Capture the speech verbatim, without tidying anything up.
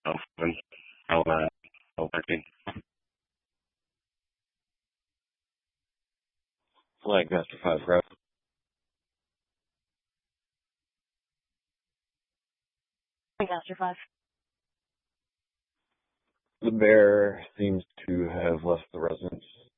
Oh, seven, oh, nine, oh, thirteen. Flag Master five, bro. Master five. The bear seems to have left the residence.